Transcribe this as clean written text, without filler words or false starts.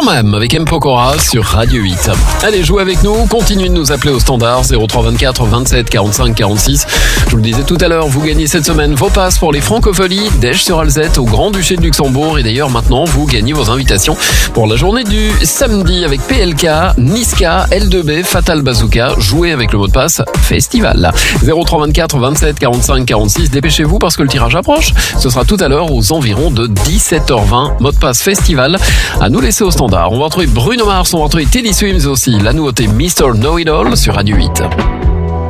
Quand même, avec M. Pokora sur Radio 8. Allez, jouez avec nous, continuez de nous appeler au standard 0324 27 45 46. Je vous le disais tout à l'heure, vous gagnez cette semaine vos passes pour les Francopholies d'Esch-sur-Alzette au Grand-Duché de Luxembourg. Et d'ailleurs, maintenant, vous gagnez vos invitations pour la journée du samedi avec PLK, Niska, L2B, Fatal Bazooka. Jouez avec le mot de passe Festival. 0324 27 45 46. Dépêchez-vous parce que le tirage approche. Ce sera tout à l'heure aux environs de 17h20. Mot de passe Festival à nous laisser au standard. On va retrouver Bruno Mars, on va retrouver Teddy Swims aussi. La nouveauté Mr. Know It All sur Radio 8.